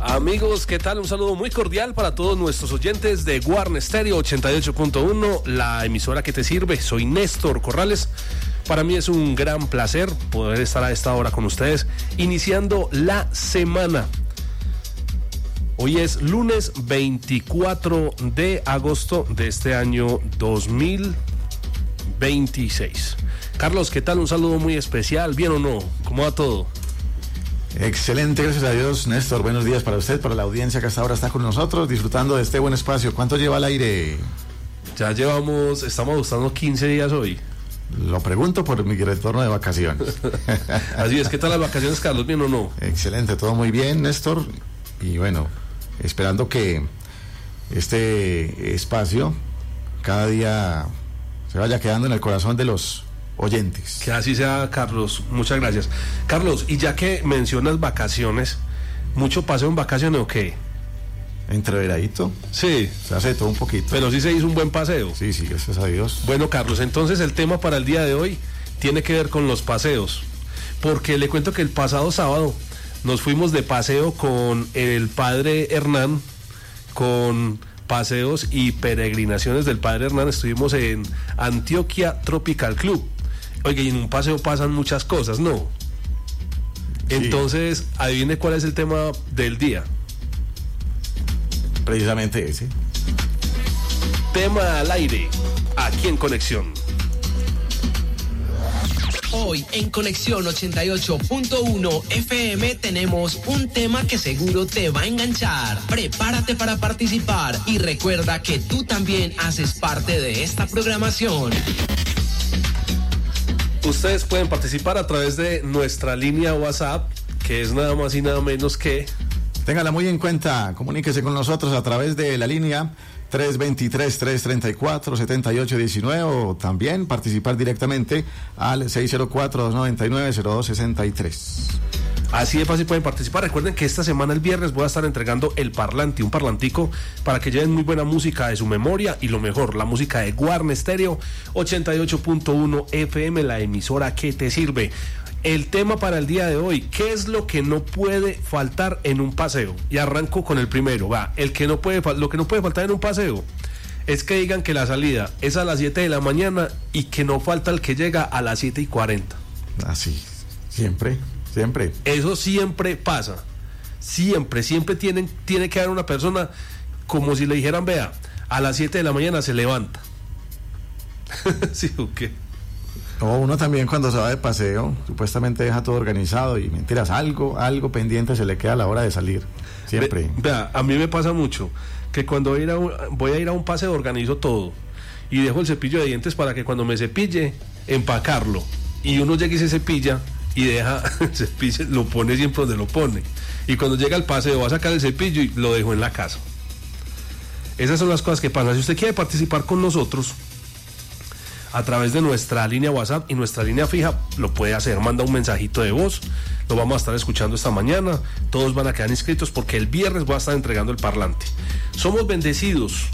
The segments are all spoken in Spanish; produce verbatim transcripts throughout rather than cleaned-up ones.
Amigos, ¿qué tal? Un saludo muy cordial para todos nuestros oyentes de Guarne Stereo ochenta y ocho punto uno, la emisora que te sirve. Soy Néstor Corrales. Para mí es un gran placer poder estar a esta hora con ustedes, iniciando la semana. Hoy es lunes veinticuatro de agosto de este año dos mil veintiséis. Carlos, ¿qué tal? Un saludo muy especial, ¿bien o no? ¿Cómo va todo? Excelente, gracias a Dios, Néstor. Buenos días para usted, para la audiencia que hasta ahora está con nosotros, disfrutando de este buen espacio. ¿Cuánto lleva al aire? Ya llevamos, estamos buscando quince días hoy. Lo pregunto por mi retorno de vacaciones. Así es, ¿qué tal las vacaciones, Carlos? ¿Bien o no? Excelente, todo muy bien, Néstor. Y bueno, esperando que este espacio cada día se vaya quedando en el corazón de los oyentes. Que así sea, Carlos. Muchas gracias. Carlos, y ya que mencionas vacaciones, ¿mucho paseo en vacaciones o qué? Entreveradito. Sí. Se hace todo un poquito. Pero sí se hizo un buen paseo. Sí, sí, gracias a Dios. Bueno, Carlos, entonces el tema para el día de hoy tiene que ver con los paseos. Porque le cuento que el pasado sábado nos fuimos de paseo con el padre Hernán, con paseos y peregrinaciones del padre Hernán. Estuvimos en Antioquia Tropical Club. Oiga, y en un paseo pasan muchas cosas, ¿no? Sí. Entonces, adivine cuál es el tema del día. Precisamente ese. Tema al aire, aquí en Conexión. Hoy en Conexión ochenta y ocho punto uno F M tenemos un tema que seguro te va a enganchar. Prepárate para participar y recuerda que tú también haces parte de esta programación. Ustedes pueden participar a través de nuestra línea WhatsApp, que es nada más y nada menos que... Téngala muy en cuenta, comuníquese con nosotros a través de la línea tres dos tres, tres tres cuatro, siete ocho uno nueve o también participar directamente al seis cero cuatro, dos nueve nueve, cero dos seis tres. Así de fácil pueden participar. Recuerden que esta semana, el viernes, voy a estar entregando el parlante, un parlantico para que lleven muy buena música de su memoria y lo mejor, la música de Guarne Stereo ochenta y ocho punto uno F M, la emisora que te sirve. El tema para el día de hoy, ¿qué es lo que no puede faltar en un paseo? Y arranco con el primero, va, el que no puede, lo que no puede faltar en un paseo es que digan que la salida es a las siete de la mañana y que no falta el que llega a las siete y cuarenta. Así, siempre, siempre. Eso siempre pasa, siempre, siempre tienen, tiene que haber una persona como si le dijeran, vea, a las siete de la mañana se levanta. ¿Sí o qué? O uno también cuando se va de paseo, supuestamente deja todo organizado y mentiras, algo, algo pendiente se le queda a la hora de salir, siempre. Ve, vea, a mí me pasa mucho que cuando voy a, ir a un, voy a ir a un paseo organizo todo y dejo el cepillo de dientes para que cuando me cepille, empacarlo. Y uno llega y se cepilla y deja el cepillo, lo pone siempre donde lo pone. Y cuando llega al paseo va a sacar el cepillo y lo dejo en la casa. Esas son las cosas que pasan. Si usted quiere participar con nosotros a través de nuestra línea WhatsApp y nuestra línea fija, lo puede hacer, manda un mensajito de voz, lo vamos a estar escuchando esta mañana, todos van a quedar inscritos porque el viernes voy a estar entregando el parlante. Somos bendecidos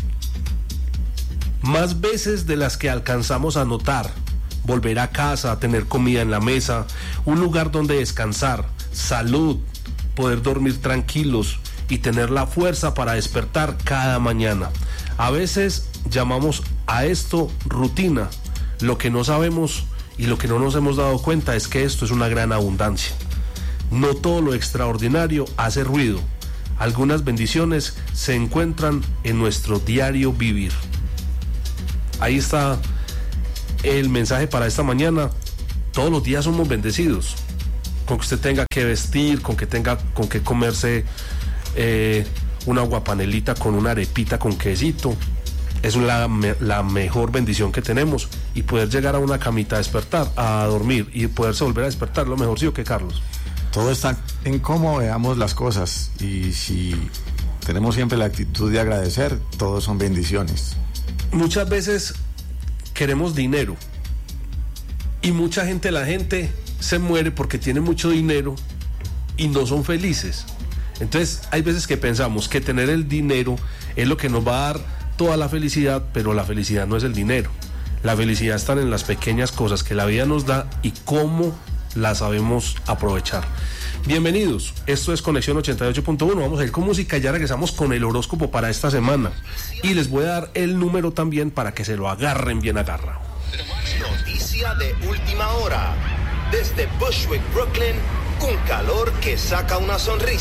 más veces de las que alcanzamos a notar. Volver a casa, tener comida en la mesa, un lugar donde descansar, salud, poder dormir tranquilos y tener la fuerza para despertar cada mañana. A veces llamamos a esto rutina. Lo que no sabemos y lo que no nos hemos dado cuenta es que esto es una gran abundancia. No todo lo extraordinario hace ruido. Algunas bendiciones se encuentran en nuestro diario vivir. Ahí está el mensaje para esta mañana. Todos los días somos bendecidos. Con que usted tenga que vestir, con que tenga con que comerse eh, una aguapanelita con una arepita con quesito. Es la, la mejor bendición que tenemos, y poder llegar a una camita a despertar, a dormir y poderse volver a despertar, lo mejor, ¿sí o qué, Carlos? Todo está en cómo veamos las cosas, y si tenemos siempre la actitud de agradecer, todos son bendiciones. Muchas veces queremos dinero y mucha gente, la gente se muere porque tiene mucho dinero y no son felices. Entonces hay veces que pensamos que tener el dinero es lo que nos va a dar toda la felicidad, pero la felicidad no es el dinero. La felicidad está en las pequeñas cosas que la vida nos da y cómo la sabemos aprovechar. Bienvenidos, esto es Conexión ochenta y ocho punto uno, vamos a ir con música y ya regresamos con el horóscopo para esta semana. Y les voy a dar el número también para que se lo agarren bien agarrado. Noticia de última hora, desde Bushwick, Brooklyn, con calor que saca una sonrisa.